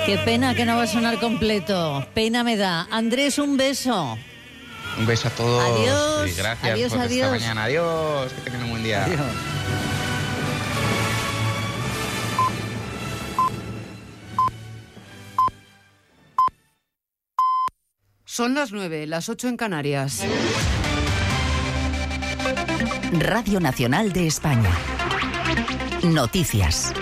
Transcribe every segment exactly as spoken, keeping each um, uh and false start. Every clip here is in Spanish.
Qué pena que no va a sonar completo. Pena me da. Andrés, un beso. Un beso a todos. Adiós. Y gracias adiós, por adiós. esta mañana. Adiós. Que tengan un buen día. Adiós. Son las nueve, las ocho en Canarias. Radio Nacional de España. Noticias.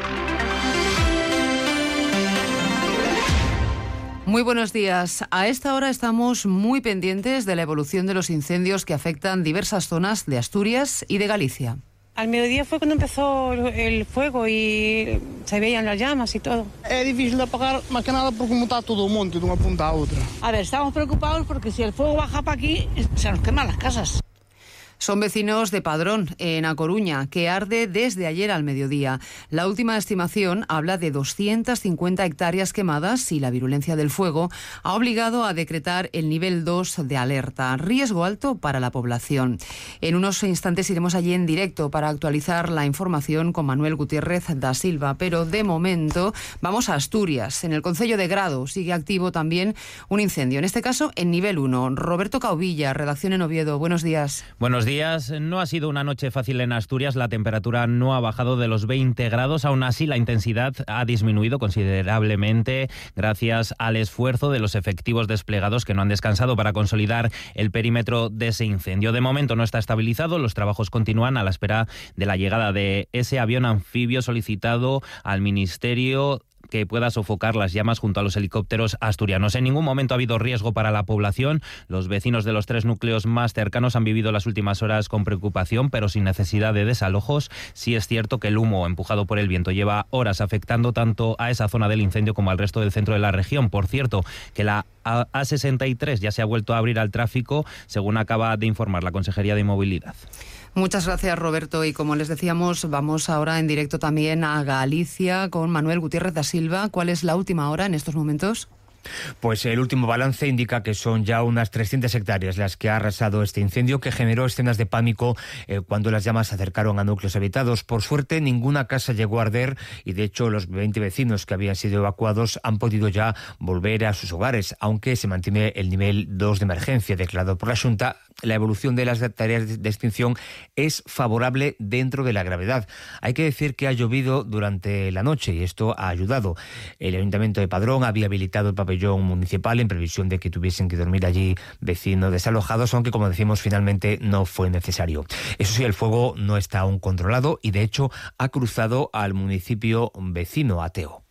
Muy buenos días. A esta hora estamos muy pendientes de la evolución de los incendios que afectan diversas zonas de Asturias y de Galicia. Al mediodía fue cuando empezó el fuego y se veían las llamas y todo. Es difícil de apagar más que nada porque como está todo un monte de una punta a otra. A ver, estamos preocupados porque si el fuego baja para aquí, se nos queman las casas. Son vecinos de Padrón, en A Coruña, que arde desde ayer al mediodía. La última estimación habla de doscientas cincuenta hectáreas quemadas y la virulencia del fuego ha obligado a decretar el nivel dos de alerta. Riesgo alto para la población. En unos instantes iremos allí en directo para actualizar la información con Manuel Gutiérrez da Silva, pero de momento vamos a Asturias. En el concello de Grado sigue activo también un incendio, en este caso en nivel uno. Roberto Cauvilla, redacción en Oviedo. Buenos días. Buenos días. No ha sido una noche fácil en Asturias, la temperatura no ha bajado de los veinte grados, aún así la intensidad ha disminuido considerablemente gracias al esfuerzo de los efectivos desplegados que no han descansado para consolidar el perímetro de ese incendio. De momento no está estabilizado, los trabajos continúan a la espera de la llegada de ese avión anfibio solicitado al Ministerio que pueda sofocar las llamas junto a los helicópteros asturianos. En ningún momento ha habido riesgo para la población. Los vecinos de los tres núcleos más cercanos han vivido las últimas horas con preocupación, pero sin necesidad de desalojos. Sí es cierto que el humo empujado por el viento lleva horas afectando tanto a esa zona del incendio como al resto del centro de la región. Por cierto, que la A sesenta y tres ya se ha vuelto a abrir al tráfico, según acaba de informar la Consejería de Movilidad. Muchas gracias, Roberto. Y como les decíamos, vamos ahora en directo también a Galicia con Manuel Gutiérrez da Silva. ¿Cuál es la última hora en estos momentos? Pues el último balance indica que son ya unas trescientas hectáreas las que ha arrasado este incendio, que generó escenas de pánico eh, cuando las llamas se acercaron a núcleos habitados. Por suerte, ninguna casa llegó a arder y, de hecho, los veinte vecinos que habían sido evacuados han podido ya volver a sus hogares, aunque se mantiene el nivel dos de emergencia declarado por la Xunta. La evolución de las tareas de extinción es favorable dentro de la gravedad. Hay que decir que ha llovido durante la noche y esto ha ayudado. El Ayuntamiento de Padrón había habilitado el pabellón municipal en previsión de que tuviesen que dormir allí vecinos desalojados, aunque, como decimos, finalmente no fue necesario. Eso sí, el fuego no está aún controlado y, de hecho, ha cruzado al municipio vecino, Ateo.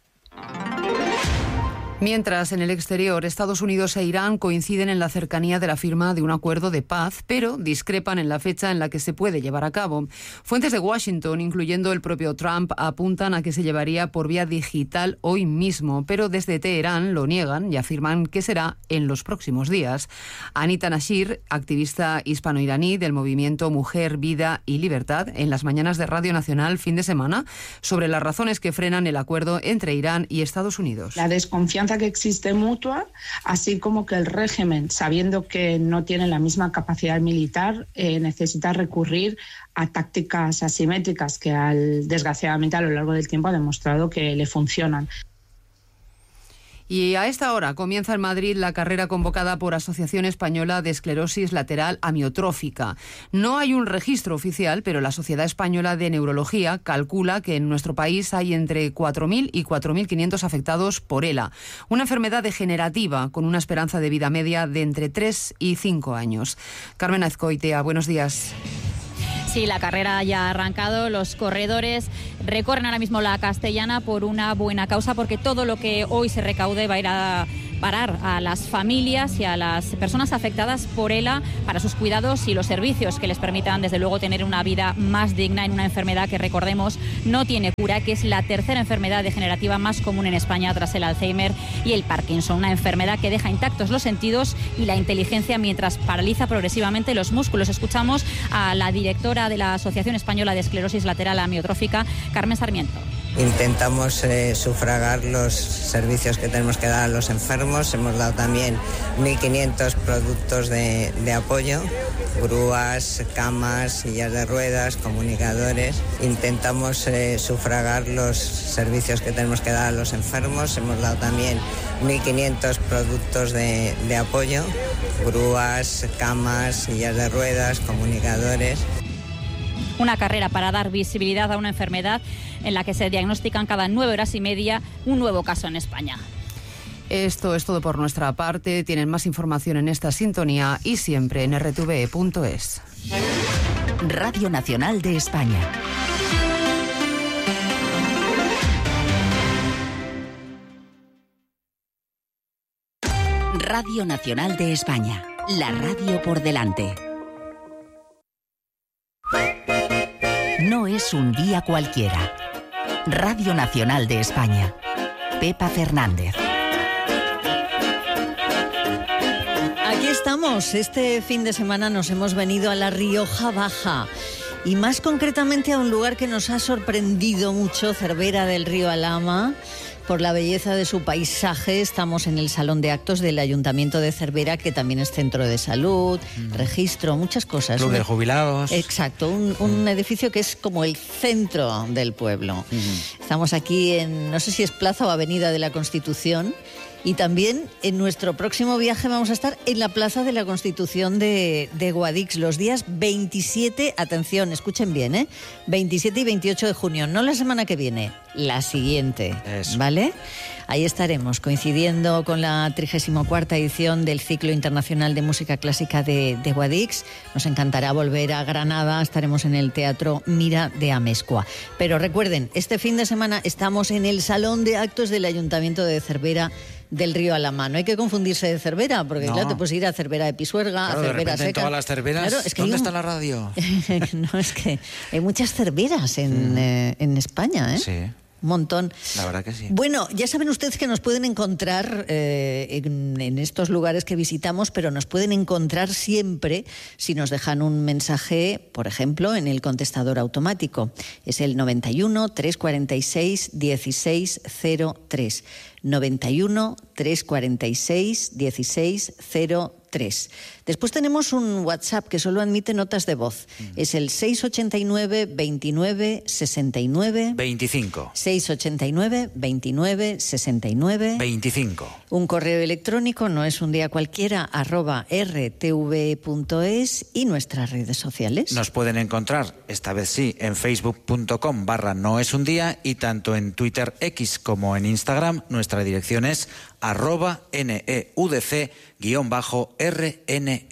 Mientras, en el exterior, Estados Unidos e Irán coinciden en la cercanía de la firma de un acuerdo de paz, pero discrepan en la fecha en la que se puede llevar a cabo. Fuentes de Washington, incluyendo el propio Trump, apuntan a que se llevaría por vía digital hoy mismo, pero desde Teherán lo niegan y afirman que será en los próximos días. Anita Nashir, activista hispano-iraní del movimiento Mujer, Vida y Libertad, en las mañanas de Radio Nacional fin de semana, sobre las razones que frenan el acuerdo entre Irán y Estados Unidos. La desconfianza que existe mutua, así como que el régimen, sabiendo que no tiene la misma capacidad militar, eh, necesita recurrir a tácticas asimétricas que al, desgraciadamente a lo largo del tiempo ha demostrado que le funcionan. Y a esta hora comienza en Madrid la carrera convocada por Asociación Española de Esclerosis Lateral Amiotrófica. No hay un registro oficial, pero la Sociedad Española de Neurología calcula que en nuestro país hay entre cuatro mil y cuatro mil quinientos afectados por ELA, una enfermedad degenerativa con una esperanza de vida media de entre tres y cinco años. Carmen Azcoitia, buenos días. Sí, la carrera ya ha arrancado. Los corredores recorren ahora mismo la Castellana por una buena causa, porque todo lo que hoy se recaude va a ir a parar a las familias y a las personas afectadas por ELA para sus cuidados y los servicios que les permitan, desde luego, tener una vida más digna en una enfermedad que, recordemos, no tiene cura, que es la tercera enfermedad degenerativa más común en España tras el Alzheimer y el Parkinson, una enfermedad que deja intactos los sentidos y la inteligencia mientras paraliza progresivamente los músculos. Escuchamos a la directora de la Asociación Española de Esclerosis Lateral Amiotrófica, Carmen Sarmiento. Intentamos eh, sufragar los servicios que tenemos que dar a los enfermos. Hemos dado también mil quinientos productos de, de apoyo, grúas, camas, sillas de ruedas, comunicadores. Intentamos eh, sufragar los servicios que tenemos que dar a los enfermos. Hemos dado también mil quinientos productos de, de apoyo, grúas, camas, sillas de ruedas, comunicadores. Una carrera para dar visibilidad a una enfermedad en la que se diagnostican cada nueve horas y media un nuevo caso en España. Esto es todo por nuestra parte. Tienen más información en esta sintonía y siempre en r t v punto es. Radio Nacional de España. Radio Nacional de España. La radio por delante. No es un día cualquiera. Radio Nacional de España. Pepa Fernández. Aquí estamos. Este fin de semana nos hemos venido a La Rioja Baja y más concretamente a un lugar que nos ha sorprendido mucho, Cervera del Río Alhama, por la belleza de su paisaje. Estamos en el Salón de Actos del Ayuntamiento de Cervera, que también es centro de salud, mm. registro, muchas cosas. Club de jubilados. Exacto, un, un mm. edificio que es como el centro del pueblo. Mm. Estamos aquí en, no sé si es Plaza o Avenida de la Constitución, y también en nuestro próximo viaje vamos a estar en la Plaza de la Constitución de, de Guadix los días veintisiete, atención, escuchen bien, ¿eh? veintisiete y veintiocho de junio, no la semana que viene, la siguiente. Eso. ¿Vale? Ahí estaremos coincidiendo con la trigésima cuarta edición del Ciclo Internacional de Música Clásica de, de Guadix. Nos encantará volver a Granada, estaremos en el Teatro Mira de Amezcua. Pero recuerden, este fin de semana estamos en el Salón de Actos del Ayuntamiento de Cervera del Río Alhama. No hay que confundirse de Cervera, porque no. claro, te puedes ir a Cervera de Pisuerga, claro, a Cervera de Seca. En todas las Cerveras, claro, es que ¿dónde un... está la radio? No, es que hay muchas Cerveras en, mm. eh, en España, ¿eh? Sí. Un montón. La verdad que sí. Bueno, ya saben ustedes que nos pueden encontrar eh, en, en estos lugares que visitamos, pero nos pueden encontrar siempre si nos dejan un mensaje, por ejemplo, en el contestador automático. Es el noventa y uno, trescientos cuarenta y seis, dieciséis cero tres. noventa y uno, trescientos cuarenta y seis, dieciséis cero tres. Después tenemos un WhatsApp que solo admite notas de voz. Mm. Es el seiscientos ochenta y nueve, veintinueve, sesenta y nueve. veinticinco. seiscientos ochenta y nueve, veintinueve, sesenta y nueve. veinticinco. Un correo electrónico, no es un día cualquiera, arroba r t v punto es, y nuestras redes sociales. Nos pueden encontrar, esta vez sí, en facebook punto com barra no es un día, y tanto en Twitter X como en Instagram nuestra dirección es arroba neudc guión bajo rne.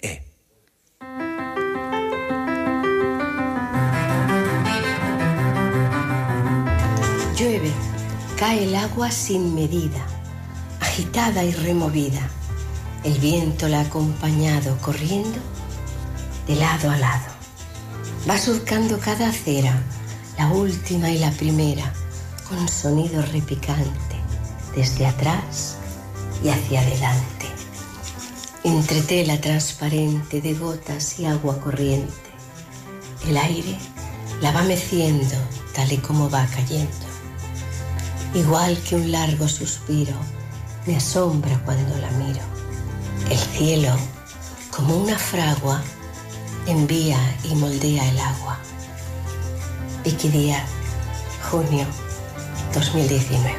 Llueve, cae el agua sin medida, agitada y removida. El viento la ha acompañado corriendo de lado a lado. Va surcando cada acera, la última y la primera, con sonido repicante, desde atrás y hacia adelante. Entre tela transparente de gotas y agua corriente, el aire la va meciendo tal y como va cayendo. Igual que un largo suspiro, me asombra cuando la miro. El cielo, como una fragua, envía y moldea el agua. Vicky Díaz, junio dos mil diecinueve.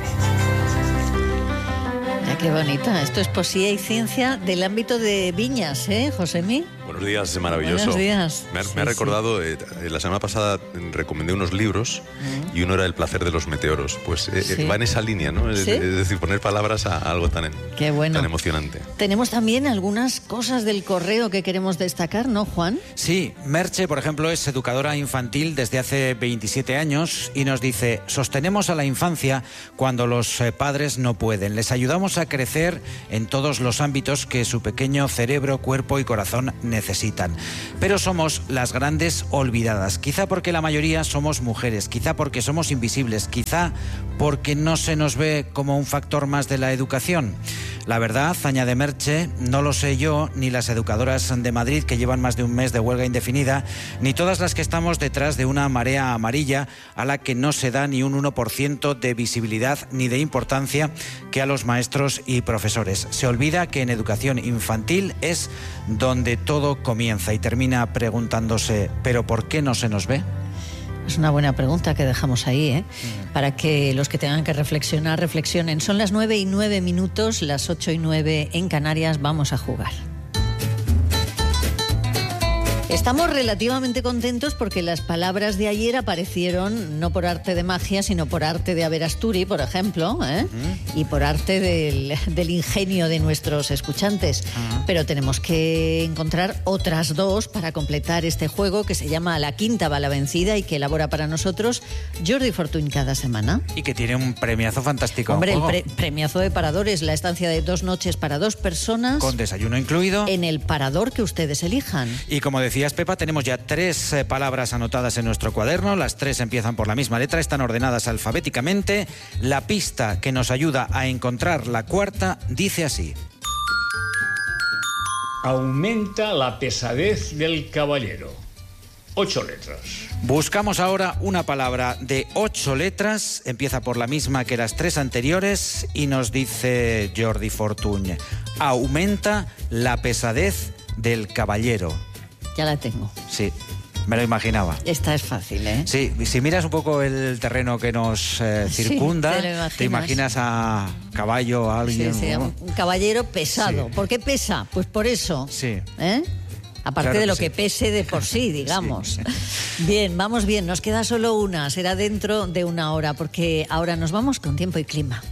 Qué bonita. Esto es poesía y ciencia del ámbito de Viñas, ¿eh, Josemi? Buenos días, es maravilloso. Buenos días. Me ha, sí, me ha recordado, sí. eh, la semana pasada recomendé unos libros mm. y uno era El placer de los meteoros. Pues eh, sí. va en esa línea, ¿no? ¿Sí? Es, es decir, poner palabras a, a algo tan, Qué bueno. tan emocionante. Tenemos también algunas cosas del correo que queremos destacar, ¿no, Juan? Sí, Merche, por ejemplo, es educadora infantil desde hace veintisiete años y nos dice: sostenemos a la infancia cuando los eh, padres no pueden. Les ayudamos a crecer en todos los ámbitos que su pequeño cerebro, cuerpo y corazón necesitan. Pero somos las grandes olvidadas, quizá porque la mayoría somos mujeres, quizá porque somos invisibles, quizá porque no se nos ve como un factor más de la educación. La verdad, añade Merche, no lo sé yo, ni las educadoras de Madrid que llevan más de un mes de huelga indefinida, ni todas las que estamos detrás de una marea amarilla a la que no se da ni un uno por ciento de visibilidad ni de importancia que a los maestros y profesores. Se olvida que en educación infantil es donde todo comienza y termina preguntándose, ¿pero por qué no se nos ve? Es una buena pregunta que dejamos ahí, ¿eh? Para que los que tengan que reflexionar, reflexionen. Son las nueve y nueve minutos, las ocho y nueve en Canarias. Vamos a jugar. Estamos relativamente contentos porque las palabras de ayer aparecieron no por arte de magia, sino por arte de Averasturi, por ejemplo, ¿eh? Uh-huh. Y por arte del, del ingenio de nuestros escuchantes. Uh-huh. Pero tenemos que encontrar otras dos para completar este juego que se llama La Quinta va la vencida y que elabora para nosotros Jordi Fortuny cada semana. Y que tiene un premiazo fantástico. Hombre, el pre- premiazo de paradores, la estancia de dos noches para dos personas. Con desayuno incluido. En el parador que ustedes elijan. Y como decía Pepa, tenemos ya tres eh, palabras anotadas en nuestro cuaderno. Las tres empiezan por la misma letra, están ordenadas alfabéticamente. La pista que nos ayuda a encontrar la cuarta dice así: aumenta la pesadez del caballero. Ocho letras. Buscamos ahora una palabra de ocho letras, empieza por la misma que las tres anteriores y nos dice Jordi Fortuny: aumenta la pesadez del caballero. Ya la tengo. Sí, me lo imaginaba. Esta es fácil, ¿eh? Sí, si miras un poco el terreno que nos eh, circunda, sí, te, imaginas. te imaginas a caballo, a alguien... Sí, sí, ¿no? Un caballero pesado. Sí. ¿Por qué pesa? Pues por eso. Sí. ¿Eh? Aparte claro de lo que, sí. que pese de por sí, digamos. Sí. Bien, vamos bien. Nos queda solo una. Será dentro de una hora, porque ahora nos vamos con tiempo y clima.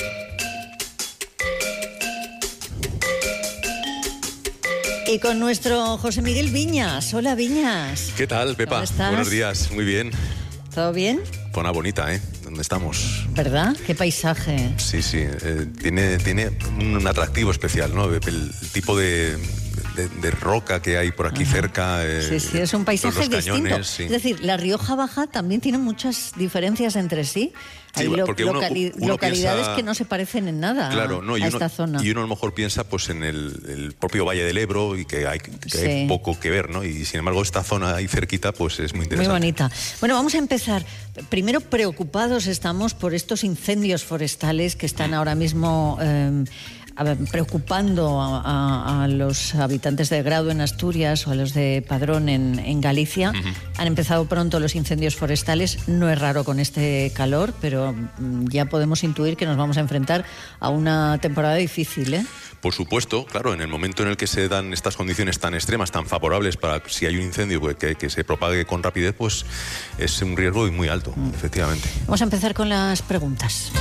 Y con nuestro José Miguel Viñas. Hola, Viñas. ¿Qué tal, Pepa? ¿Cómo estás? Buenos días, muy bien. ¿Todo bien? Zona bonita, ¿eh? ¿Dónde estamos? ¿Verdad? Qué paisaje. Sí, sí. Eh, tiene, tiene un atractivo especial, ¿no? El, el tipo de, de, de roca que hay por aquí Ajá. cerca. Eh, sí, sí, es un paisaje los distinto. Cañones, sí. Es decir, la Rioja Baja también tiene muchas diferencias entre sí. Hay sí, lo, porque uno, locali- uno localidades piensa, que no se parecen en nada claro, no, y a uno, esta zona. Y uno a lo mejor piensa pues en el, el propio Valle del Ebro y que, hay, que sí. hay poco que ver, ¿no? Y sin embargo esta zona ahí cerquita pues es muy interesante. Muy bonita. Bueno, vamos a empezar. Primero, preocupados estamos por estos incendios forestales que están ahora mismo... Eh, preocupando a, a, a los habitantes de Grado en Asturias o a los de Padrón en, en Galicia. Uh-huh. Han empezado pronto los incendios forestales. No es raro con este calor, pero ya podemos intuir que nos vamos a enfrentar a una temporada difícil, ¿eh? Por supuesto, claro, en el momento en el que se dan estas condiciones tan extremas, tan favorables para si hay un incendio pues, que, que se propague con rapidez, pues es un riesgo muy alto, uh-huh. efectivamente. Vamos a empezar con las preguntas.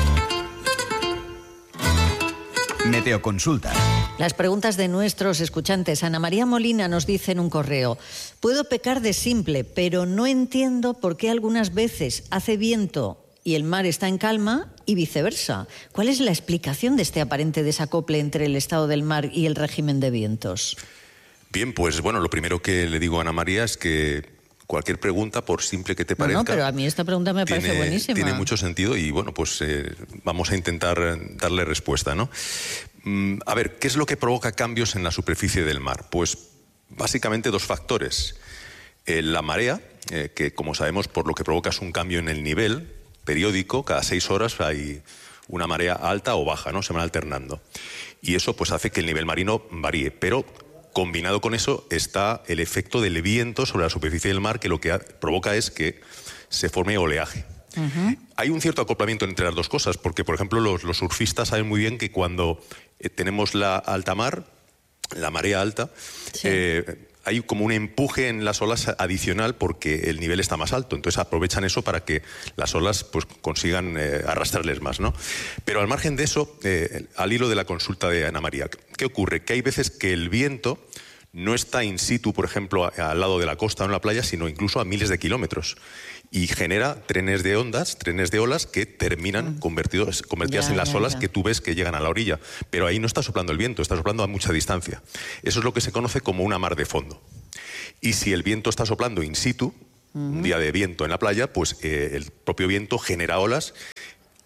Meteoconsulta. Las preguntas de nuestros escuchantes. Ana María Molina nos dice en un correo: puedo pecar de simple, pero no entiendo por qué algunas veces hace viento y el mar está en calma y viceversa. ¿Cuál es la explicación de este aparente desacople entre el estado del mar y el régimen de vientos? Bien, pues bueno, lo primero que le digo a Ana María es que cualquier pregunta, por simple que te parezca... No, no, pero a mí esta pregunta me tiene, parece buenísima. Tiene mucho sentido y, bueno, pues eh, vamos a intentar darle respuesta, ¿no? Mm, a ver, ¿qué es lo que provoca cambios en la superficie del mar? Pues básicamente dos factores. Eh, la marea, eh, que como sabemos, por lo que provoca es un cambio en el nivel periódico. Cada seis horas hay una marea alta o baja, ¿no? Se van alternando. Y eso pues hace que el nivel marino varíe, pero... combinado con eso está el efecto del viento sobre la superficie del mar, que lo que ha, provoca es que se forme oleaje. Uh-huh. Hay un cierto acoplamiento entre las dos cosas, porque, por ejemplo, los, los surfistas saben muy bien que cuando eh, tenemos la alta mar, la marea alta, sí. eh, hay como un empuje en las olas adicional porque el nivel está más alto. Entonces aprovechan eso para que las olas pues, consigan eh, arrastrarles más, ¿no? Pero al margen de eso, eh, al hilo de la consulta de Ana María, ¿qué ocurre? Que hay veces que el viento no está in situ, por ejemplo, a, al lado de la costa o en la playa, sino incluso a miles de kilómetros. Y genera trenes de ondas, trenes de olas que terminan mm. convertidos, convertidas ya, en las ya, olas ya. que tú ves que llegan a la orilla. Pero ahí no está soplando el viento, está soplando a mucha distancia. Eso es lo que se conoce como una mar de fondo. Y si el viento está soplando in situ, mm. un día de viento en la playa, pues eh, el propio viento genera olas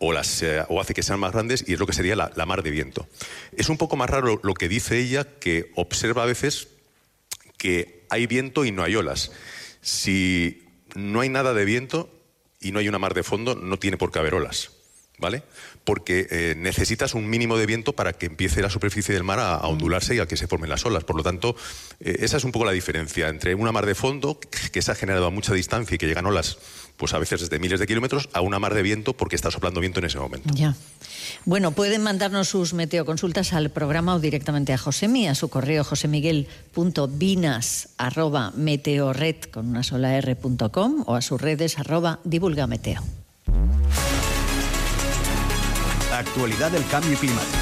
o, las, eh, o hace que sean más grandes, y es lo que sería la, la mar de viento. Es un poco más raro lo que dice ella, que observa a veces que hay viento y no hay olas. Si no hay nada de viento y no hay una mar de fondo, no tiene por qué haber olas, ¿vale? Porque eh, necesitas un mínimo de viento para que empiece la superficie del mar a, a ondularse y a que se formen las olas. Por lo tanto, eh, esa es un poco la diferencia entre una mar de fondo, que se ha generado a mucha distancia y que llegan olas, pues a veces desde miles de kilómetros, a una mar de viento porque está soplando viento en ese momento. Ya. Bueno, pueden mandarnos sus meteoconsultas al programa o directamente a Josemi, a su correo josemiguel.vinas arroba meteorred con una sola r punto com o a sus redes arroba divulgameteo. Actualidad del cambio climático.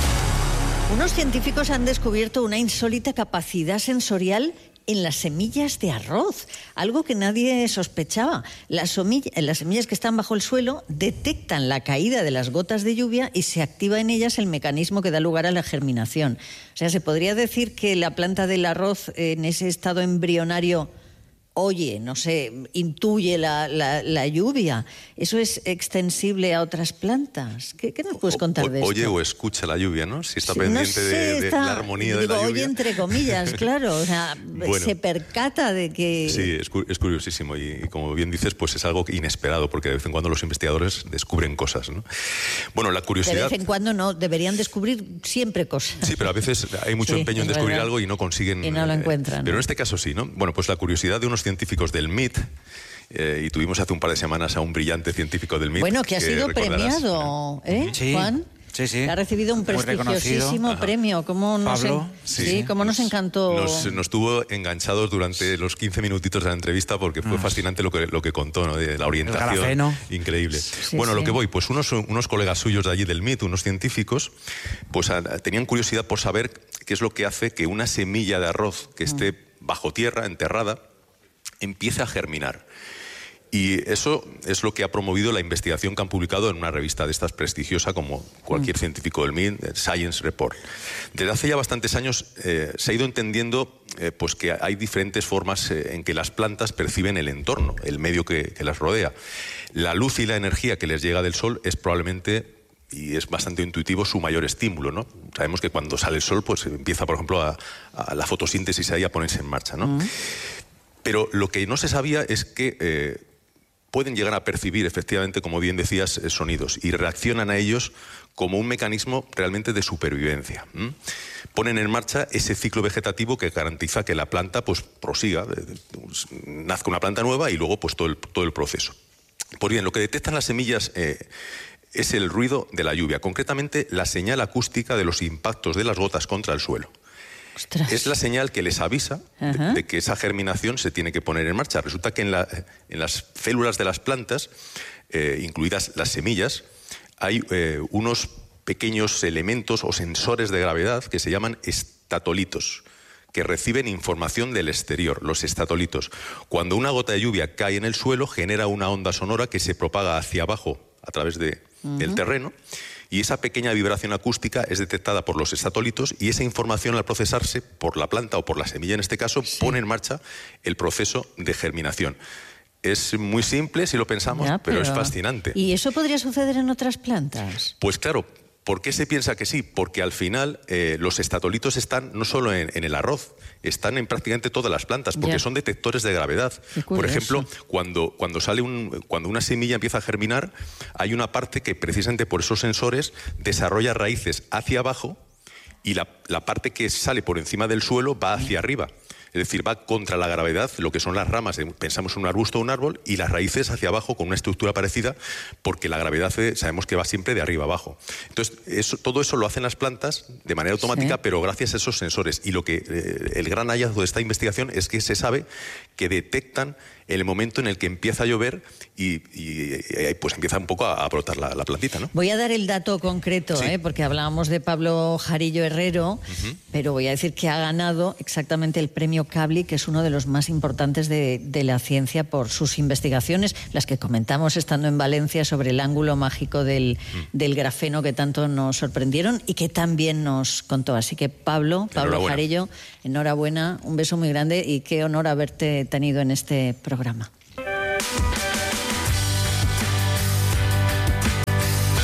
Unos científicos han descubierto una insólita capacidad sensorial en las semillas de arroz, algo que nadie sospechaba. Las, somilla, las semillas que están bajo el suelo detectan la caída de las gotas de lluvia y se activa en ellas el mecanismo que da lugar a la germinación. O sea, se podría decir que la planta del arroz en ese estado embrionario oye, no sé, intuye la, la, la lluvia. ¿Eso es extensible a otras plantas? ¿Qué, qué nos puedes contar o, de esto? Oye o escucha la lluvia, ¿no? Si está Sí, pendiente no sé, de, de está, la armonía digo, de la lluvia. Oye, entre comillas, claro. O sea, Bueno. se percata de que... Sí, es, cu- es curiosísimo y, y como bien dices, pues es algo inesperado porque de vez en cuando los investigadores descubren cosas, ¿no? Bueno, la De curiosidad... vez en cuando no, deberían descubrir siempre cosas. Sí, pero a veces hay mucho Sí, empeño en es descubrir verdad. algo y no consiguen... Y no lo eh, encuentran. Pero en este caso sí, ¿no? Bueno, pues la curiosidad de unos científicos del M I T, eh, y tuvimos hace un par de semanas a un brillante científico del M I T... Bueno, que ha sido recordarás. premiado, ¿eh, Sí. Juan? Sí, sí. Ha recibido un Muy reconocido. prestigiosísimo Ajá. premio. ¿Cómo nos, Pablo, en- sí. sí, cómo nos encantó? Nos, nos tuvo enganchados durante los quince minutitos de la entrevista porque fue Ah. fascinante lo que, lo que contó, ¿no? De la orientación. grafeno. Increíble. Sí, bueno, sí. lo que voy, pues unos, unos colegas suyos de allí del M I T, unos científicos, pues a- tenían curiosidad por saber qué es lo que hace que una semilla de arroz que esté bajo tierra, enterrada, empiece a germinar. Y eso es lo que ha promovido la investigación que han publicado en una revista de estas prestigiosa como cualquier científico del M I T, Science Report. Desde hace ya bastantes años eh, se ha ido entendiendo eh, pues que hay diferentes formas eh, en que las plantas perciben el entorno, el medio que, que las rodea. La luz y la energía que les llega del sol es probablemente, y es bastante intuitivo, su mayor estímulo, ¿no? Sabemos que cuando sale el sol pues empieza, por ejemplo, a, a la fotosíntesis ahí a ponerse en marcha, ¿no? Mm. Pero lo que no se sabía es que eh, pueden llegar a percibir efectivamente, como bien decías, eh, sonidos y reaccionan a ellos como un mecanismo realmente de supervivencia. ¿m? Ponen en marcha ese ciclo vegetativo que garantiza que la planta pues prosiga, eh, pues, nazca una planta nueva y luego pues todo el, todo el proceso. Pues bien, lo que detectan las semillas eh, es el ruido de la lluvia, concretamente la señal acústica de los impactos de las gotas contra el suelo. Ostras. Es la señal que les avisa de, Ajá. de que esa germinación se tiene que poner en marcha. Resulta que en, la, en las células de las plantas, eh, incluidas las semillas, hay eh, unos pequeños elementos o sensores de gravedad que se llaman estatolitos, que reciben información del exterior, los estatolitos. Cuando una gota de lluvia cae en el suelo, genera una onda sonora que se propaga hacia abajo a través de, uh-huh. del terreno. Y esa pequeña vibración acústica es detectada por los estatolitos y esa información, al procesarse por la planta o por la semilla en este caso, sí. pone en marcha el proceso de germinación. Es muy simple si lo pensamos, Ya, pero, pero es fascinante. ¿Y eso podría suceder en otras plantas? Pues claro. ¿Por qué se piensa que sí? Porque al final eh, los estatolitos están no solo en, en el arroz, están en prácticamente todas las plantas, porque Ya. son detectores de gravedad. Por ejemplo, cuando, cuando, sale un, cuando una semilla empieza a germinar, hay una parte que precisamente por esos sensores desarrolla raíces hacia abajo y la, la parte que sale por encima del suelo va hacia arriba. Es decir, va contra la gravedad, lo que son las ramas, de, pensamos en un arbusto o un árbol, y las raíces hacia abajo con una estructura parecida, porque la gravedad eh, sabemos que va siempre de arriba abajo. Entonces, eso, todo eso lo hacen las plantas de manera automática, sí. pero gracias a esos sensores. Y lo que eh, el gran hallazgo de esta investigación es que se sabe que detectan el momento en el que empieza a llover y, y, y pues empieza un poco a, a brotar la, la plantita, ¿no? Voy a dar el dato concreto, sí. ¿eh? Porque hablábamos de Pablo Jarillo Herrero, uh-huh. pero voy a decir que ha ganado exactamente el premio Kavli, que es uno de los más importantes de, de la ciencia por sus investigaciones, las que comentamos estando en Valencia sobre el ángulo mágico del, uh-huh. del grafeno que tanto nos sorprendieron y que también nos contó. Así que Pablo, Pablo enhorabuena. Jarillo, enhorabuena, un beso muy grande y qué honor haberte tenido en este programa.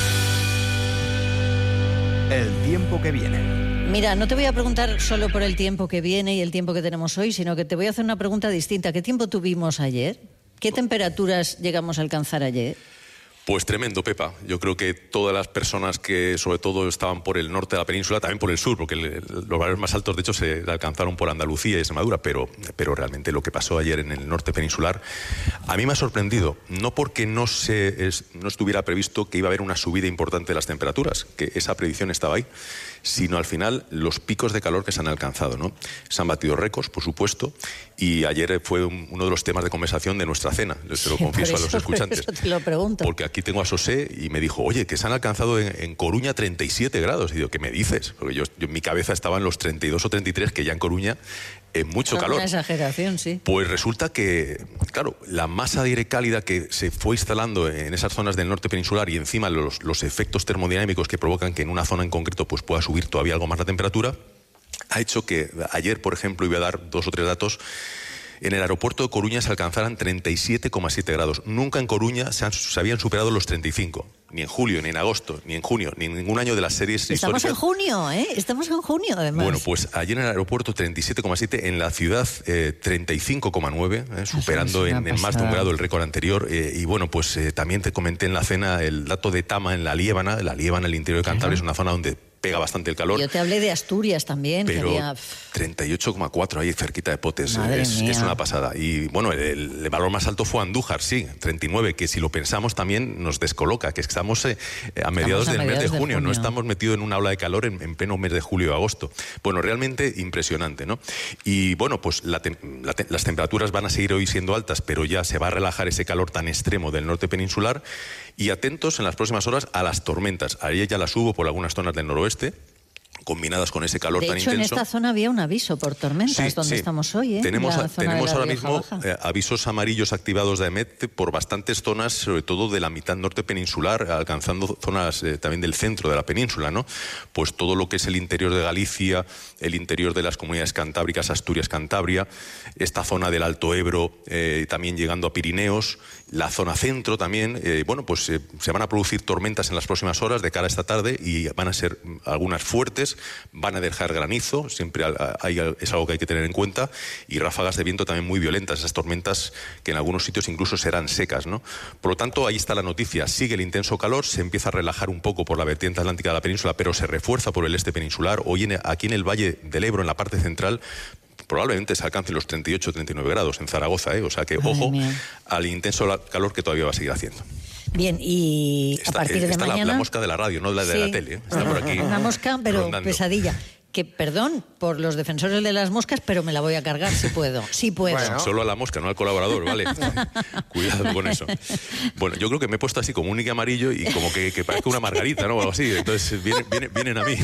El tiempo que viene. Mira, no te voy a preguntar solo por el tiempo que viene y el tiempo que tenemos hoy, sino que te voy a hacer una pregunta distinta. ¿Qué tiempo tuvimos ayer? ¿Qué temperaturas llegamos a alcanzar ayer? Pues tremendo, Pepa. Yo creo que todas las personas que sobre todo estaban por el norte de la península, también por el sur, porque el, los valores más altos de hecho se alcanzaron por Andalucía y Extremadura, pero, pero realmente lo que pasó ayer en el norte peninsular a mí me ha sorprendido, no porque no, se, es, no estuviera previsto que iba a haber una subida importante de las temperaturas, que esa predicción estaba ahí, sino al final los picos de calor que se han alcanzado, ¿no? Se han batido récords, por supuesto, y ayer fue un, uno de los temas de conversación de nuestra cena, se lo Sí, confieso eso, a los escuchantes. Por eso te lo pregunto. Porque aquí tengo a Sosé y me dijo, oye, que se han alcanzado en, en Coruña treinta y siete grados. Y digo, ¿qué me dices? Porque yo, yo en mi cabeza estaba en los treinta y dos o treinta y tres, que ya en Coruña es mucho Son calor. Una exageración, sí. Pues resulta que, claro, la masa de aire cálida que se fue instalando en esas zonas del norte peninsular y encima los, los efectos termodinámicos que provocan que en una zona en concreto pues pueda subir todavía algo más la temperatura, ha hecho que ayer, por ejemplo, y voy a dar dos o tres datos, en el aeropuerto de Coruña se alcanzaran treinta y siete coma siete grados. Nunca en Coruña se, han, se habían superado los treinta y cinco. Ni en julio, ni en agosto, ni en junio, ni en ningún año de las series Estamos históricas. en junio, ¿eh? Estamos en junio, además. Bueno, pues ayer en el aeropuerto treinta y siete coma siete, en la ciudad eh, treinta y cinco coma nueve, eh, superando es una en, en más de un pasada. grado el récord anterior. Eh, y bueno, pues eh, también te comenté en la cena el dato de Tama en la Liébana. La Liébana, el interior de Cantabria, es una zona donde pega bastante el calor. Yo te hablé de Asturias también, Pero que había... treinta y ocho coma cuatro ahí cerquita de Potes, Madre es, mía. es una pasada. Y bueno, el, el valor más alto fue Andújar, sí, treinta y nueve, que si lo pensamos también nos descoloca, que estamos eh, a mediados a del mes mediados de de junio, no junio. estamos metidos en una ola de calor en, en pleno mes de julio o agosto. Bueno, realmente impresionante, ¿no? Y bueno, pues la tem- la te- las temperaturas van a seguir hoy siendo altas, pero ya se va a relajar ese calor tan extremo del norte peninsular. Y atentos en las próximas horas a las tormentas. Ayer ya las hubo por algunas zonas del noroeste, combinadas con ese calor De tan hecho, intenso. en esta zona había un aviso por tormentas, Sí, donde sí. estamos hoy, ¿eh? Tenemos, En la zona tenemos de la ahora Rioja mismo Baja. eh, avisos amarillos activados de A E M E T por bastantes zonas, sobre todo de la mitad norte peninsular, alcanzando zonas eh, también del centro de la península, ¿no? Pues todo lo que es el interior de Galicia, el interior de las comunidades cantábricas, Asturias, Cantabria, esta zona del Alto Ebro, eh, también llegando a Pirineos, la zona centro también. Eh, bueno, pues eh, se van a producir tormentas en las próximas horas de cara a esta tarde y van a ser mm, algunas fuertes, van a dejar granizo, siempre hay, es algo que hay que tener en cuenta, y ráfagas de viento también muy violentas, esas tormentas que en algunos sitios incluso serán secas, ¿no? Por lo tanto, ahí está la noticia, sigue el intenso calor, se empieza a relajar un poco por la vertiente atlántica de la península, pero se refuerza por el este peninsular. Hoy en, aquí en el Valle del Ebro, en la parte central, probablemente se alcancen los treinta y ocho, treinta y nueve grados en Zaragoza, ¿eh? O sea que Madre ojo mía. al intenso la- calor que todavía va a seguir haciendo. Bien, y Está, a partir de está la- mañana... la, mosca de la radio, no la de Sí. la tele, ¿eh? Está por aquí. Una mosca, pero rondando. pesadilla. Que, perdón por los defensores de las moscas, pero me la voy a cargar si puedo. Si puedo. Solo a la mosca, no al colaborador, ¿vale? Cuidado con eso. Bueno, yo creo que me he puesto así como un nique amarillo y como que, que parezca una margarita, ¿no? O algo así. Entonces vienen, vienen, vienen a mí.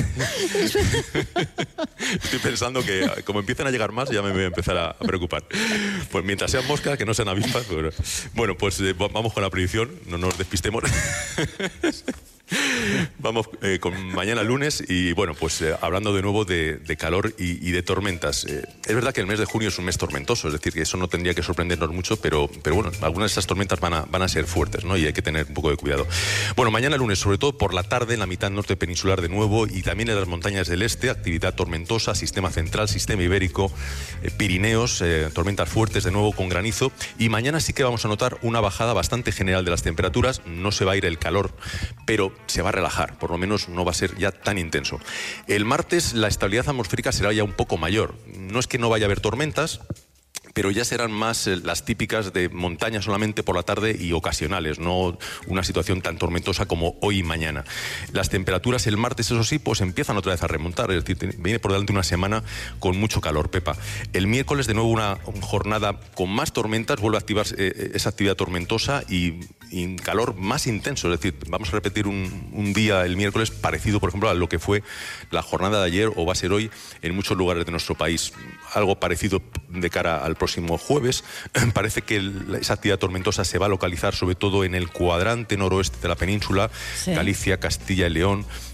Estoy pensando que como empiezan a llegar más ya me voy a empezar a, a preocupar. Pues mientras sean moscas, que no sean avispas. Pero... Bueno, pues eh, vamos con la predicción, no nos despistemos. Vamos eh, con mañana lunes y bueno, pues eh, hablando de nuevo de, de calor y, y de tormentas. Eh, es verdad que el mes de junio es un mes tormentoso, es decir, que eso no tendría que sorprendernos mucho, pero, pero bueno, algunas de esas tormentas van a, van a ser fuertes, ¿no? Y hay que tener un poco de cuidado. Bueno, mañana lunes, sobre todo por la tarde, en la mitad norte peninsular de nuevo y también en las montañas del este, actividad tormentosa, sistema central, sistema ibérico, eh, Pirineos, eh, tormentas fuertes de nuevo con granizo. Y mañana sí que vamos a notar una bajada bastante general de las temperaturas, no se va a ir el calor, pero se va a relajar, por lo menos no va a ser ya tan intenso. El martes la estabilidad atmosférica será ya un poco mayor. No es que no vaya a haber tormentas, pero ya serán más eh, las típicas de montaña solamente por la tarde y ocasionales, no una situación tan tormentosa como hoy y mañana. Las temperaturas el martes, eso sí, pues empiezan otra vez a remontar, es decir, viene por delante una semana con mucho calor, Pepa. El miércoles de nuevo una jornada con más tormentas, vuelve a activarse eh, esa actividad tormentosa y, y calor más intenso, es decir, vamos a repetir un, un día el miércoles parecido, por ejemplo, a lo que fue la jornada de ayer o va a ser hoy en muchos lugares de nuestro país. Algo parecido de cara al próximo jueves. Parece que el, esa actividad tormentosa se va a localizar sobre todo en el cuadrante noroeste de la península, Sí. Galicia, Castilla y León,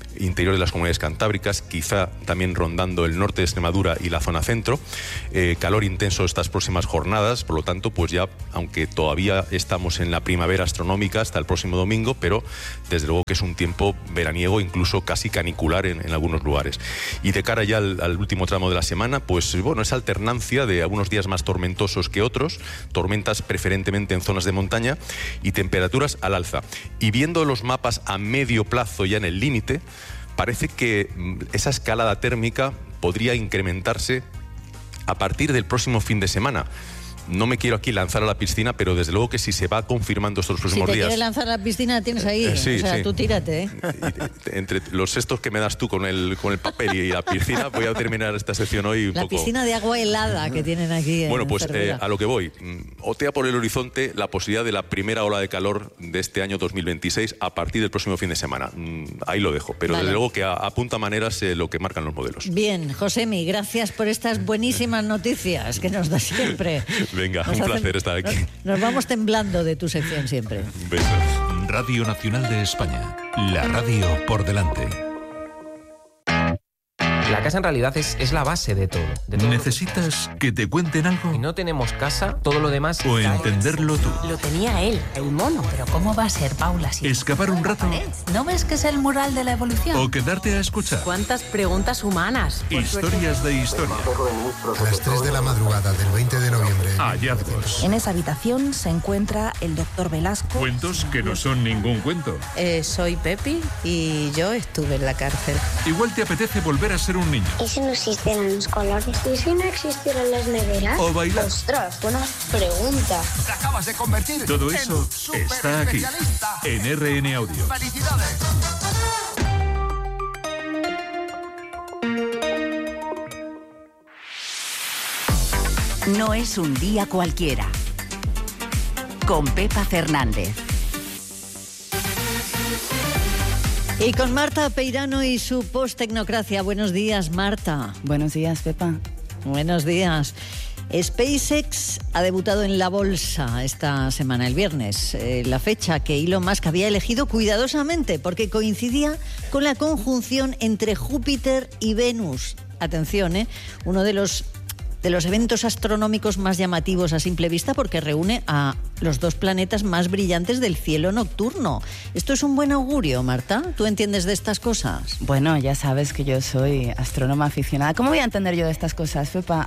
interior de las comunidades cantábricas, quizá también rondando el norte de Extremadura y la zona centro. Eh, calor intenso estas próximas jornadas, por lo tanto, pues ya, aunque todavía estamos en la primavera astronómica hasta el próximo domingo, pero desde luego que es un tiempo veraniego, incluso casi canicular en, en algunos lugares. Y de cara ya al, al último tramo de la semana, pues bueno, esa alternancia de algunos días más tormentosos que otros, tormentas preferentemente en zonas de montaña y temperaturas al alza. Y viendo los mapas a medio plazo ya en el límite, parece que esa escalada térmica podría incrementarse a partir del próximo fin de semana. No me quiero aquí lanzar a la piscina, pero desde luego que si se va confirmando estos próximos días... Si te quieres lanzar a la piscina, tienes ahí. Eh, sí, o sea, sí. tú tírate, ¿eh? Entre los cestos que me das tú con el, con el papel y la piscina, voy a terminar esta sección hoy un la poco... La piscina de agua helada que tienen aquí. Bueno, en pues eh, Cervera. a lo que voy. Otea por el horizonte la posibilidad de la primera ola de calor de este año dos mil veintiséis a partir del próximo fin de semana. Ahí lo dejo, pero vale. desde luego que apunta maneras eh, lo que marcan los modelos. Bien, Josemi, gracias por estas buenísimas noticias que nos da siempre. Venga, Nos un hacen... placer estar aquí. Nos, nos vamos temblando de tu sección siempre. Besos. Radio Nacional de España. La radio por delante. La casa en realidad es, es la base de todo, de todo. ¿Necesitas que te cuenten algo? Si no tenemos casa, todo lo demás... O entenderlo tú. Lo tenía él, el mono. Pero ¿cómo va a ser, Paula? Si ¿Escapar un rato? ¿No ves que es el mural de la evolución? ¿O quedarte a escuchar? ¿Cuántas preguntas humanas? Historias de historia. A las tres de la madrugada del veinte de noviembre. Hallazgos. En esa habitación se encuentra el doctor Velasco. Cuentos que no son ningún cuento. Eh, soy Pepi y yo estuve en la cárcel. Igual te apetece volver a ser un niño. ¿Y si no existieran los colores? ¿Y si no existieran las neveras? O bailar. Ostras, buena pregunta. Te acabas de convertir Todo en eso un está aquí, en R N Audio. ¡Felicidades! No es un día cualquiera. Con Pepa Fernández. Y con Marta Peirano y su post-tecnocracia. Buenos días, Marta. Buenos días, Pepa. Buenos días. SpaceX ha debutado en la bolsa esta semana, el viernes, eh, la fecha que Elon Musk había elegido cuidadosamente porque coincidía con la conjunción entre Júpiter y Venus. Atención, ¿eh? Uno de los... de los eventos astronómicos más llamativos a simple vista porque reúne a los dos planetas más brillantes del cielo nocturno. ¿Esto es un buen augurio, Marta? ¿Tú entiendes de estas cosas? Bueno, ya sabes que yo soy astrónoma aficionada. ¿Cómo voy a entender yo de estas cosas, Pepa?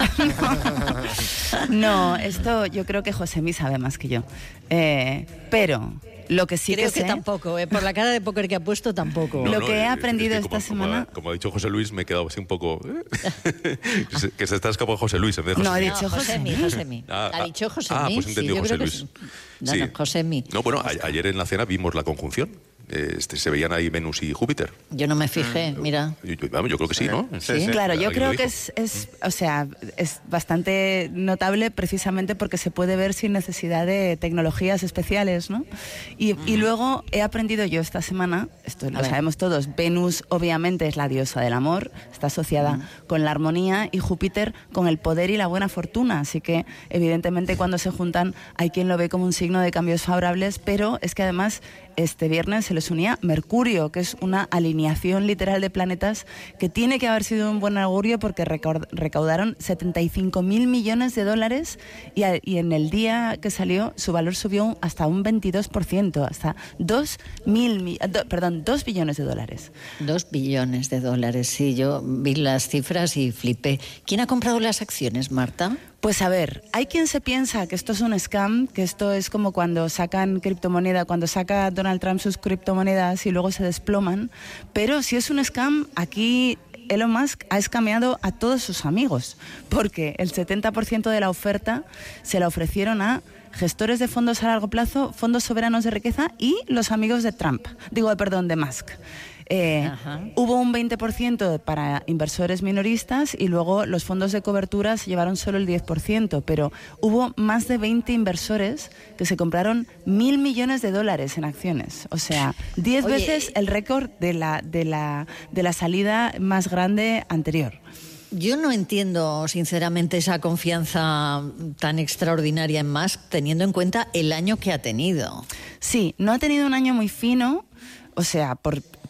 No, esto yo creo que Josemi sabe más que yo. Eh, pero... Lo que sí Creo que, que sé, tampoco, ¿eh? Por la cara de póker que ha puesto, tampoco. No, lo no, que he eh, aprendido es que como, esta semana... Como, como ha dicho José Luis, me he quedado así un poco... ¿eh? que, se, que se está escapando José Luis. En vez de José No, he Luis. dicho No, Josemi, Josemi. Ah, ha dicho Josemi. Ah, pues he entendido sí, yo José creo que Luis. sí. No, Sí. no, Josemi. No, bueno, a, ayer en la cena vimos la conjunción. Este, se veían ahí Venus y Júpiter. Yo no me fijé, mira. Yo, yo, vamos, yo creo que sí, ¿no? Sí. Claro, yo Alguien creo lo que dijo. es, es, o sea, es bastante notable precisamente porque se puede ver sin necesidad de tecnologías especiales, ¿no? Y, y luego he aprendido yo esta semana, esto lo A ver. sabemos todos, Venus obviamente es la diosa del amor, está asociada con la armonía, y Júpiter con el poder y la buena fortuna, así que evidentemente cuando se juntan hay quien lo ve como un signo de cambios favorables, pero es que además este viernes se les unía Mercurio, que es una alineación literal de planetas que tiene que haber sido un buen augurio porque recaud- recaudaron setenta y cinco mil millones de dólares y, a- y en el día que salió su valor subió hasta un veintidós por ciento, hasta dos mil, mi- do- perdón, dos billones de dólares. Dos billones de dólares, sí. Yo vi las cifras y flipé. ¿Quién ha comprado las acciones, Marta? Pues a ver, hay quien se piensa que esto es un scam, que esto es como cuando sacan criptomoneda, cuando saca Donald Trump sus criptomonedas y luego se desploman, pero si es un scam, aquí Elon Musk ha escameado a todos sus amigos, porque el setenta por ciento de la oferta se la ofrecieron a gestores de fondos a largo plazo, fondos soberanos de riqueza y los amigos de Trump, digo, perdón, de Musk. Eh, hubo un veinte por ciento para inversores minoristas y luego los fondos de cobertura se llevaron solo el diez por ciento, pero hubo más de veinte inversores que se compraron mil millones de dólares en acciones. O sea, diez Oye, veces el récord de la, de, la, de la salida más grande anterior. Yo no entiendo, sinceramente, esa confianza tan extraordinaria en Musk, teniendo en cuenta el año que ha tenido. Sí, no ha tenido un año muy fino, o sea, por...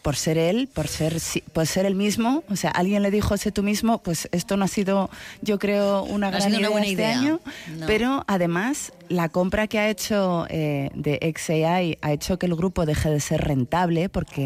por ser él, por ser, por ser el mismo. O sea, alguien le dijo, sé tú mismo, pues esto no ha sido, yo creo, una no gran ha sido idea una buena este idea. año. No. Pero además, la compra que ha hecho eh, de X A I ha hecho que el grupo deje de ser rentable, porque